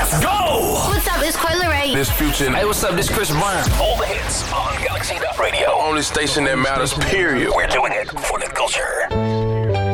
Let's go! What's up? It's Coil Ray. This Future. Hey, what's up? This Chris Brown. All the hits on Galaxy Radio. Only station that matters, period. We're doing it for the culture.